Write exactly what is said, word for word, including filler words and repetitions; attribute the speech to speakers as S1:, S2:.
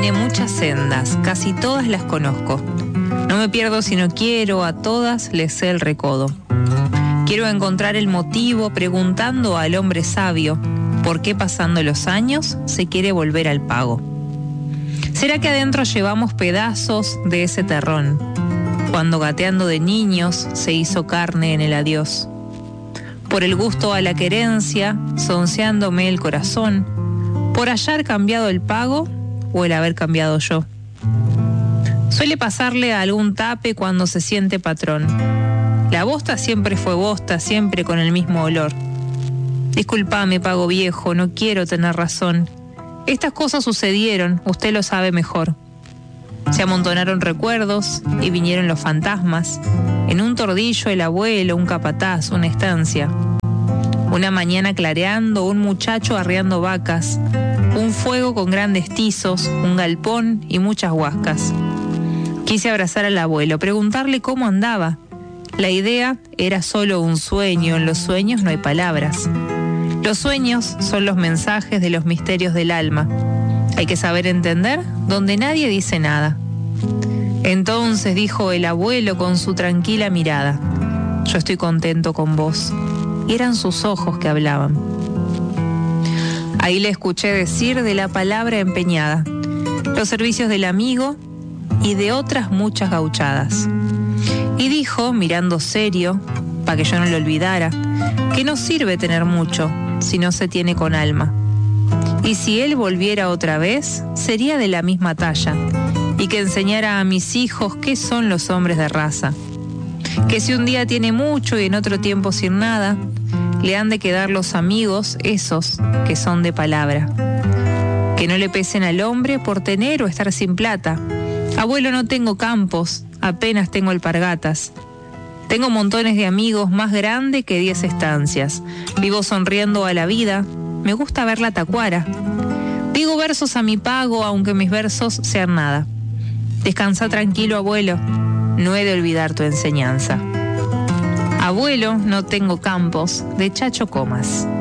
S1: Caminé muchas sendas, casi todas las conozco. No me pierdo si no quiero, a todas les sé el recodo. Quiero encontrar el motivo preguntando al hombre sabio por qué pasando los años se quiere volver al pago. ¿Será que adentro llevamos pedazos de ese terrón, cuando gateando de niños se hizo carne en el adiós? Por el gusto a la querencia, sonceándome el corazón, por hallar cambiado el pago o el haber cambiado yo. Suele pasarle a algún tape cuando se siente patrón. La bosta siempre fue bosta, siempre con el mismo olor. Disculpame, pago viejo, no quiero tener razón. Estas cosas sucedieron, usted lo sabe mejor. Se amontonaron recuerdos y vinieron los fantasmas. En un tordillo el abuelo, un capataz, una estancia. Una mañana clareando, un muchacho arreando vacas. Un fuego con grandes tizos, un galpón y muchas huascas. Quise abrazar al abuelo, preguntarle cómo andaba. La idea era solo un sueño, en los sueños no hay palabras. Los sueños son los mensajes de los misterios del alma. Hay que saber entender donde nadie dice nada. Entonces dijo el abuelo con su tranquila mirada: yo estoy contento con vos. Y eran sus ojos que hablaban. Ahí le escuché decir de la palabra empeñada, los servicios del amigo y de otras muchas gauchadas. Y dijo, mirando serio, para que yo no lo olvidara, que no sirve tener mucho si no se tiene con alma. Y si él volviera otra vez, sería de la misma talla, y que enseñara a mis hijos qué son los hombres de raza. Que si un día tiene mucho y en otro tiempo sin nada, le han de quedar los amigos esos que son de palabra. Que no le pesen al hombre por tener o estar sin plata. Abuelo, no tengo campos, apenas tengo alpargatas. Tengo montones de amigos, más grande que diez estancias. Vivo sonriendo a la vida, me gusta ver la tacuara. Digo versos a mi pago, aunque mis versos sean nada. Descansa tranquilo, abuelo, no he de olvidar tu enseñanza. Abuelo, no tengo campos, de Chacho Comas.